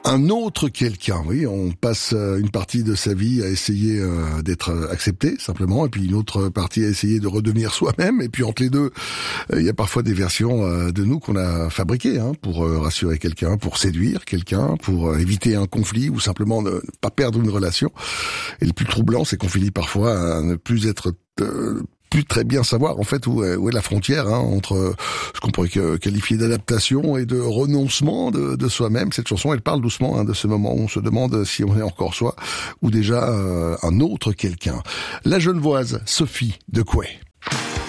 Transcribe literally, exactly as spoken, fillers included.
Un autre quelqu'un, oui, on passe une partie de sa vie à essayer euh, d'être accepté, simplement, et puis une autre partie à essayer de redevenir soi-même, et puis entre les deux, il euh, y a parfois des versions euh, de nous qu'on a fabriquées, hein, pour euh, rassurer quelqu'un, pour séduire quelqu'un, pour euh, éviter un conflit, ou simplement ne pas perdre une relation. Et le plus troublant, c'est qu'on finit parfois à ne plus être... Euh, plus très bien savoir en fait où est, où est la frontière, hein, entre ce qu'on pourrait qualifier d'adaptation et de renoncement de, de soi-même. Cette chanson, elle parle doucement, hein, de ce moment où on se demande si on est encore soi ou déjà euh, un autre quelqu'un. La Genevoise Sophie de Coué.